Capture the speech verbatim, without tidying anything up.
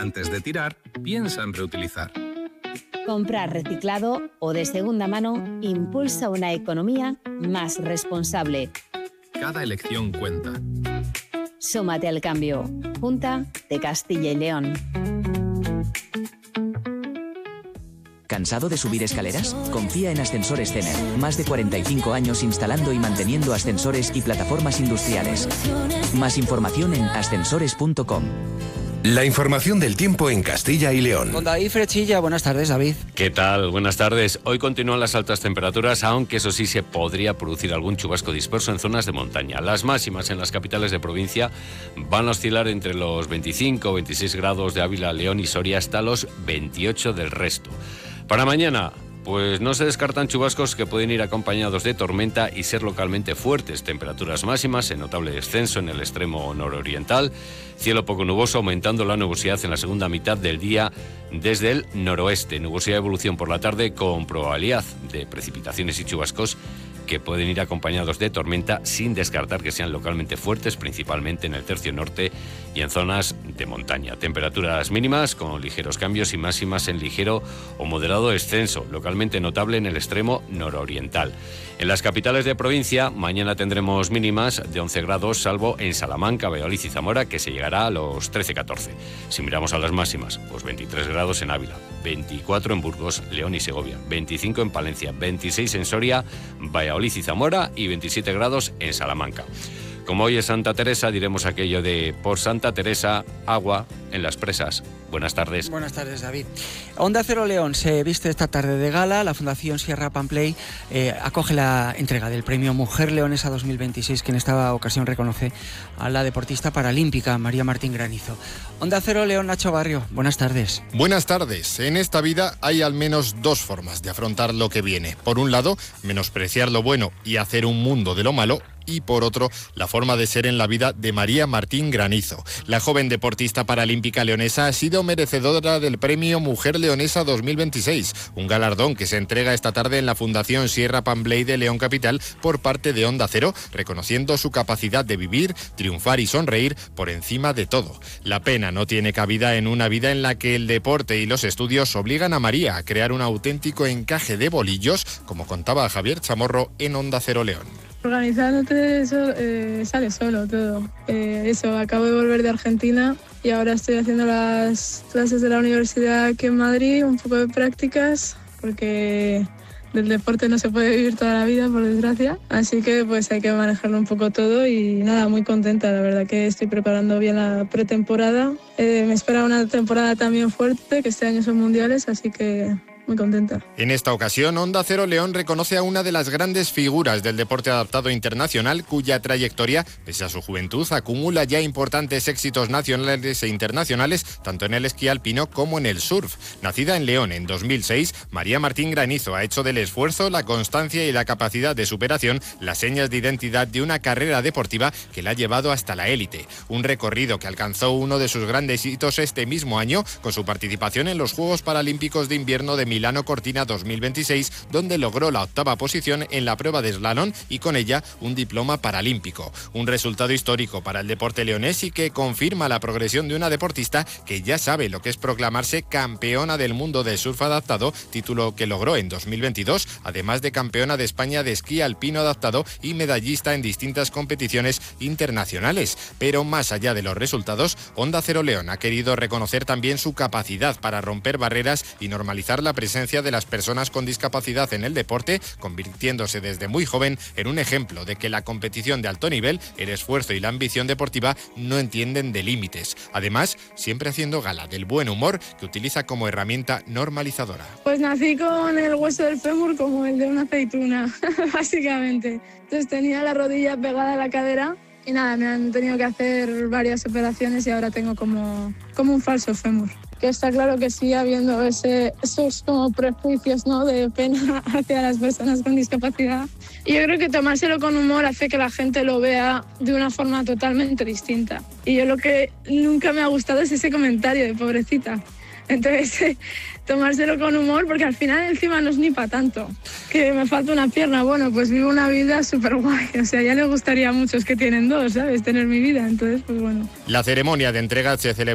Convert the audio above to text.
Antes de tirar, piensa en reutilizar. Comprar reciclado o de segunda mano impulsa una economía más responsable. Cada elección cuenta. Súmate al cambio. Junta de Castilla y León. ¿Cansado de subir escaleras? Confía en Ascensores Cener. Más de cuarenta y cinco años instalando y manteniendo ascensores y plataformas industriales. Más información en ascensores punto com. La información del tiempo en Castilla y León. Con David Frechilla, buenas tardes, David. ¿Qué tal? Buenas tardes. Hoy continúan las altas temperaturas, aunque eso sí se podría producir algún chubasco disperso en zonas de montaña. Las máximas en las capitales de provincia van a oscilar entre los veinticinco o veintiséis grados de Ávila, León y Soria hasta los veintiocho del resto. Para mañana, pues no se descartan chubascos que pueden ir acompañados de tormenta y ser localmente fuertes. Temperaturas máximas en notable descenso en el extremo nororiental. Cielo poco nuboso, aumentando la nubosidad en la segunda mitad del día desde el noroeste. Nubosidad de evolución por la tarde con probabilidad de precipitaciones y chubascos que pueden ir acompañados de tormenta, sin descartar que sean localmente fuertes, principalmente en el tercio norte y en zonas de montaña. Temperaturas mínimas con ligeros cambios y máximas en ligero o moderado descenso, localmente notable en el extremo nororiental. En las capitales de provincia, mañana tendremos mínimas de once grados, salvo en Salamanca, Valladolid y Zamora, que se llegará a los trece a catorce. Si miramos a las máximas, pues veintitrés grados en Ávila, veinticuatro en Burgos, León y Segovia, veinticinco en Palencia, veintiséis en Soria, Valladolid y Zamora y veintisiete grados en Salamanca. Como hoy es Santa Teresa, diremos aquello de por Santa Teresa, agua en las presas. Buenas tardes. Buenas tardes, David. Onda Cero León se viste esta tarde de gala. La Fundación Sierra Pampley eh, acoge la entrega del premio Mujer Leonesa dos mil veintiséis, que en esta ocasión reconoce a la deportista paralímpica María Martín Granizo. Onda Cero León, Nacho Barrio, buenas tardes. Buenas tardes. En esta vida hay al menos dos formas de afrontar lo que viene. Por un lado, menospreciar lo bueno y hacer un mundo de lo malo. Y por otro, la forma de ser en la vida de María Martín Granizo. La joven deportista paralímpica leonesa ha sido merecedora del premio Mujer Leonesa dos mil veintiséis, un galardón que se entrega esta tarde en la Fundación Sierra Pampley de León Capital por parte de Onda Cero, reconociendo su capacidad de vivir, triunfar y sonreír por encima de todo. La pena no tiene cabida en una vida en la que el deporte y los estudios obligan a María a crear un auténtico encaje de bolillos, como contaba Javier Chamorro en Onda Cero León. Organizándote eso, eh, sale solo todo. Eh, eso, acabo de volver de Argentina y ahora estoy haciendo las clases de la universidad aquí en Madrid, un poco de prácticas, porque del deporte no se puede vivir toda la vida, por desgracia. Así que pues hay que manejarlo un poco todo y nada, muy contenta. La verdad que estoy preparando bien la pretemporada. Eh, me espera una temporada también fuerte, que este año son mundiales, así que muy contenta. En esta ocasión, Onda Cero León reconoce a una de las grandes figuras del deporte adaptado internacional, cuya trayectoria, pese a su juventud, acumula ya importantes éxitos nacionales e internacionales, tanto en el esquí alpino como en el surf. Nacida en León en dos mil seis, María Martín Granizo ha hecho del esfuerzo, la constancia y la capacidad de superación las señas de identidad de una carrera deportiva que la ha llevado hasta la élite. Un recorrido que alcanzó uno de sus grandes hitos este mismo año con su participación en los Juegos Paralímpicos de Invierno de Milano Cortina dos mil veintiséis, donde logró la octava posición en la prueba de slalom y con ella un diploma paralímpico. Un resultado histórico para el deporte leonés y que confirma la progresión de una deportista que ya sabe lo que es proclamarse campeona del mundo de surf adaptado, título que logró en dos mil veintidós, además de campeona de España de esquí alpino adaptado y medallista en distintas competiciones internacionales. Pero más allá de los resultados, Onda Cero León ha querido reconocer también su capacidad para romper barreras y normalizar la presencia de las personas con discapacidad en el deporte, convirtiéndose desde muy joven en un ejemplo de que la competición de alto nivel, el esfuerzo y la ambición deportiva no entienden de límites. Además, siempre haciendo gala del buen humor que utiliza como herramienta normalizadora. Pues nací con el hueso del fémur como el de una aceituna, básicamente. Entonces tenía la rodilla pegada a la cadera y nada, me han tenido que hacer varias operaciones y ahora tengo como, como un falso fémur. Que está claro que sigue habiendo ese, esos como prejuicios, ¿no?, de pena hacia las personas con discapacidad. Y yo creo que tomárselo con humor hace que la gente lo vea de una forma totalmente distinta. Y yo lo que nunca me ha gustado es ese comentario de pobrecita. Entonces, eh, tomárselo con humor, porque al final encima no es ni para tanto. Que me falta una pierna, bueno, pues vivo una vida súper guay. O sea, ya les gustaría a muchos que tienen dos, ¿sabes?, tener mi vida. Entonces, pues bueno. La ceremonia de entrega se celebró